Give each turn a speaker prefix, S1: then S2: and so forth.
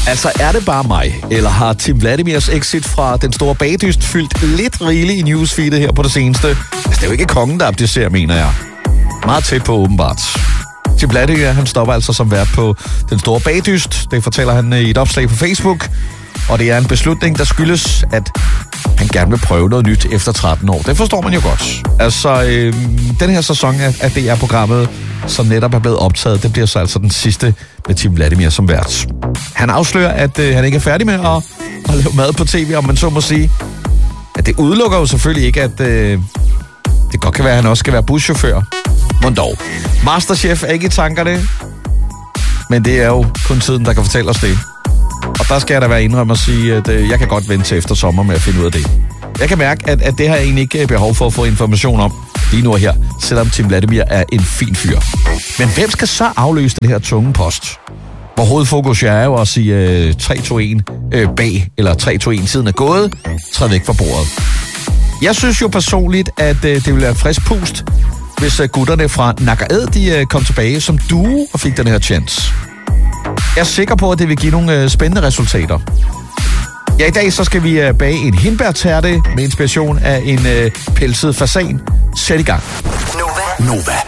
S1: Altså, er det bare mig, eller har Tim Vladimirs exit fra Den Store Bagdyst fyldt lidt rigeligt i newsfeedet her på det seneste? Altså, det er jo ikke kongen, der abdicerer, mener jeg. Meget tæt på, åbenbart. Tim Vladimir, han stopper altså som vært på Den Store Bagdyst. Det fortæller han i et opslag på Facebook. Og det er en beslutning, der skyldes, at han gerne vil prøve noget nyt efter 13 år. Det forstår man jo godt. Altså, den her sæson af DR-programmet, som netop er blevet optaget, det bliver så altså den sidste med Tim Vladimir som vært. Han afslører, at han ikke er færdig med at lave mad på tv, om man så må sige. At det udelukker jo selvfølgelig ikke, at det godt kan være, at han også skal være buschauffør. Men dog. Masterchef er ikke i tankerne, men det er jo kun tiden, der kan fortælle os det. Og der skal jeg da være indrømme at sige, at jeg kan godt vente til efter sommer med at finde ud af det. Jeg kan mærke, at det har jeg egentlig ikke behov for at få information om lige nu og her, selvom Tim Vladimir er en fin fyr. Men hvem skal så afløse den her tunge post? Hvor hovedfokus er jo at sige 3-2-1 bag, eller 3-2-1 tiden er gået, træd væk fra bordet. Jeg synes jo personligt, at det ville være en frisk pust, hvis gutterne fra Nakker Æd, de kom tilbage som duo og fik den her chance. Jeg er sikker på, at det vil give nogle spændende resultater. Ja, i dag så skal vi bage en hindbærtærte med inspiration af en pelset fasan. Sæt i gang.
S2: Nova.